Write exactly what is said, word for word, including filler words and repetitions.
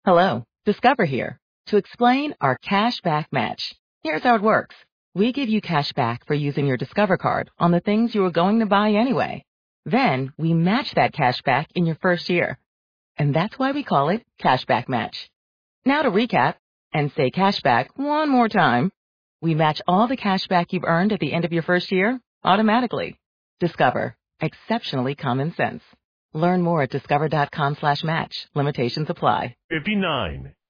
Hello, Discover here to explain our cash back match. Here's how it works. We give you cash back for using your Discover card on the things you were going to buy anyway. Then we match that cash back in your first year. And that's why we call it Cashback Match. Now to recap and say cashback one more time. We match all the cash back you've earned at the end of your first year automatically. Discover. Exceptionally common sense. Learn more at discover.com slash match. Limitations apply. fifty-nine.